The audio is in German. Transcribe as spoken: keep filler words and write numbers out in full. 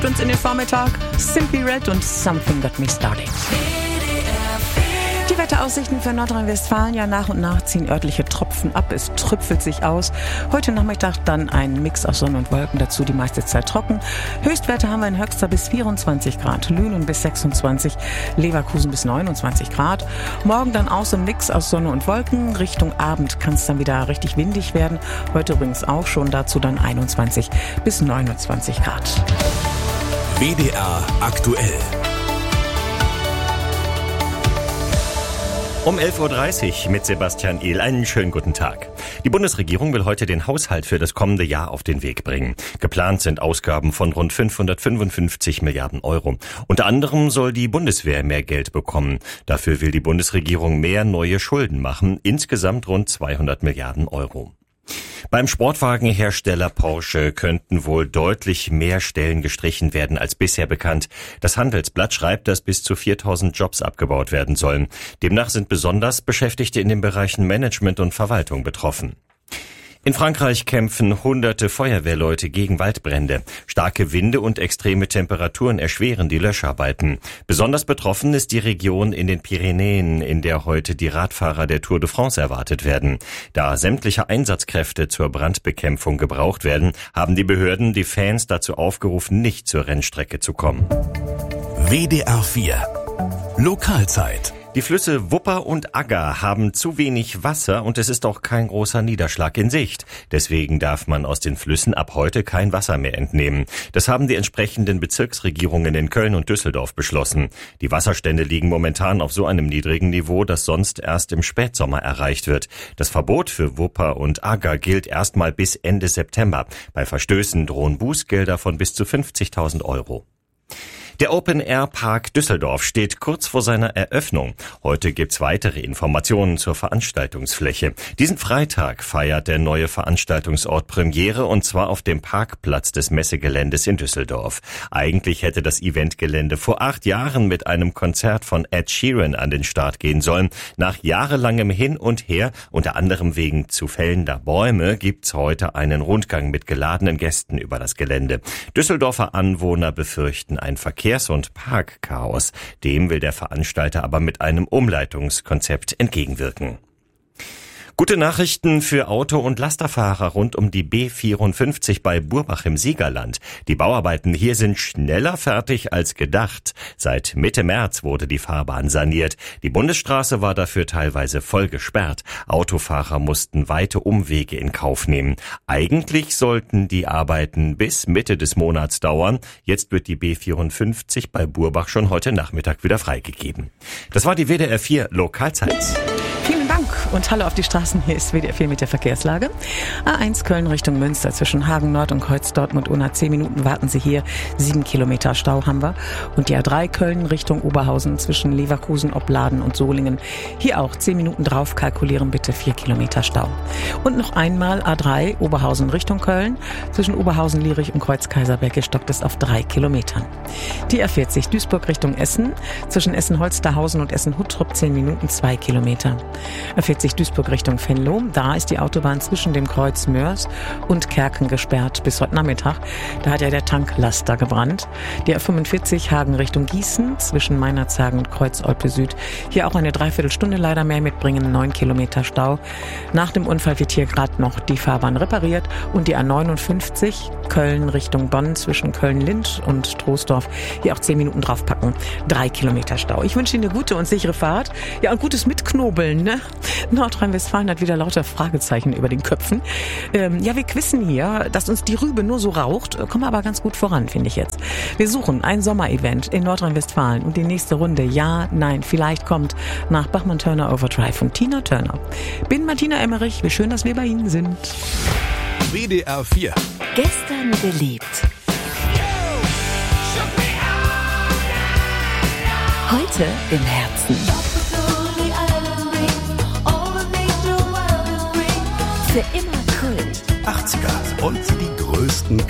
Uns in den Vormittag Simply Red und Something Got Me Started. Die Wetteraussichten für Nordrhein-Westfalen, ja, nach und nach ziehen örtliche Tropfen ab, es tröpfelt sich aus. Heute Nachmittag dann ein Mix aus Sonne und Wolken, dazu die meiste Zeit trocken. Höchstwerte haben wir in Höxter bis vierundzwanzig Grad, Lünen bis sechsundzwanzig, Leverkusen bis neunundzwanzig Grad. Morgen dann auch so ein Mix aus Sonne und Wolken. Richtung Abend kann es dann wieder richtig windig werden. Heute übrigens auch schon, dazu dann einundzwanzig bis neunundzwanzig Grad. W D R aktuell. Um elf Uhr dreißig mit Sebastian Ehl. Einen schönen guten Tag. Die Bundesregierung will heute den Haushalt für das kommende Jahr auf den Weg bringen. Geplant sind Ausgaben von rund fünfhundertfünfundfünfzig Milliarden Euro. Unter anderem soll die Bundeswehr mehr Geld bekommen. Dafür will die Bundesregierung mehr neue Schulden machen. Insgesamt rund zweihundert Milliarden Euro. Beim Sportwagenhersteller Porsche könnten wohl deutlich mehr Stellen gestrichen werden als bisher bekannt. Das Handelsblatt schreibt, dass bis zu viertausend Jobs abgebaut werden sollen. Demnach sind besonders Beschäftigte in den Bereichen Management und Verwaltung betroffen. In Frankreich kämpfen hunderte Feuerwehrleute gegen Waldbrände. Starke Winde und extreme Temperaturen erschweren die Löscharbeiten. Besonders betroffen ist die Region in den Pyrenäen, in der heute die Radfahrer der Tour de France erwartet werden. Da sämtliche Einsatzkräfte zur Brandbekämpfung gebraucht werden, haben die Behörden die Fans dazu aufgerufen, nicht zur Rennstrecke zu kommen. W D R vier Lokalzeit. Die Flüsse Wupper und Agger haben zu wenig Wasser und es ist auch kein großer Niederschlag in Sicht. Deswegen darf man aus den Flüssen ab heute kein Wasser mehr entnehmen. Das haben die entsprechenden Bezirksregierungen in Köln und Düsseldorf beschlossen. Die Wasserstände liegen momentan auf so einem niedrigen Niveau, das sonst erst im Spätsommer erreicht wird. Das Verbot für Wupper und Agger gilt erstmal bis Ende September. Bei Verstößen drohen Bußgelder von bis zu fünfzigtausend Euro. Der Open-Air-Park Düsseldorf steht kurz vor seiner Eröffnung. Heute gibt's weitere Informationen zur Veranstaltungsfläche. Diesen Freitag feiert der neue Veranstaltungsort Premiere, und zwar auf dem Parkplatz des Messegeländes in Düsseldorf. Eigentlich hätte das Eventgelände vor acht Jahren mit einem Konzert von Ed Sheeran an den Start gehen sollen. Nach jahrelangem Hin und Her, unter anderem wegen zu fällender Bäume, gibt's heute einen Rundgang mit geladenen Gästen über das Gelände. Düsseldorfer Anwohner befürchten ein Verkehr und Parkchaos. Dem will der Veranstalter aber mit einem Umleitungskonzept entgegenwirken. Gute Nachrichten für Auto- und Lasterfahrer rund um die B vierundfünfzig bei Burbach im Siegerland. Die Bauarbeiten hier sind schneller fertig als gedacht. Seit Mitte März wurde die Fahrbahn saniert. Die Bundesstraße war dafür teilweise voll gesperrt. Autofahrer mussten weite Umwege in Kauf nehmen. Eigentlich sollten die Arbeiten bis Mitte des Monats dauern. Jetzt wird die B vierundfünfzig bei Burbach schon heute Nachmittag wieder freigegeben. Das war die W D R vier Lokalzeit. Vielen Dank und hallo auf die Straßen. Hier ist W D R vier mit der Verkehrslage. A eins Köln Richtung Münster zwischen Hagen Nord und Kreuz Dortmund. Unter zehn Minuten warten Sie hier. Sieben Kilometer Stau haben wir. Und die A drei Köln Richtung Oberhausen zwischen Leverkusen, Opladen und Solingen. Hier auch zehn Minuten drauf. Kalkulieren bitte vier Kilometer Stau. Und noch einmal A drei Oberhausen Richtung Köln. Zwischen Oberhausen, Lierich und Kreuz Kaiserberg gestockt es auf drei Kilometern. Die A vierzig Duisburg Richtung Essen. Zwischen Essen-Holsterhausen und Essen-Huttrup zehn Minuten, zwei Kilometer. A vierzig Duisburg Richtung Venlo. Da ist die Autobahn zwischen dem Kreuz Mörs und Kerken gesperrt bis heute Nachmittag. Da hat ja der Tanklaster gebrannt. Die A fünfundvierzig Hagen Richtung Gießen zwischen Meinerzhagen und Kreuz Olpe Süd. Hier auch eine Dreiviertelstunde leider mehr mitbringen. Neun Kilometer Stau. Nach dem Unfall wird hier gerade noch die Fahrbahn repariert. Und die A neunundfünfzig Köln Richtung Bonn zwischen Köln-Lind und Troisdorf. Hier auch zehn Minuten draufpacken. Drei Kilometer Stau. Ich wünsche Ihnen eine gute und sichere Fahrt. Ja, und gutes Mitknobeln, ne? Nordrhein-Westfalen hat wieder lauter Fragezeichen über den Köpfen. Ähm, ja, wir quissen hier, dass uns die Rübe nur so raucht, kommen aber ganz gut voran, finde ich jetzt. Wir suchen ein Sommerevent in Nordrhein-Westfalen und die nächste Runde, ja, nein, vielleicht kommt nach Bachmann-Turner Overdrive von Tina Turner. Bin Martina Emmerich, wie schön, dass wir bei Ihnen sind. W D R vier. Gestern geliebt. Heute im Herzen. Für immer Kult. achtziger und die größten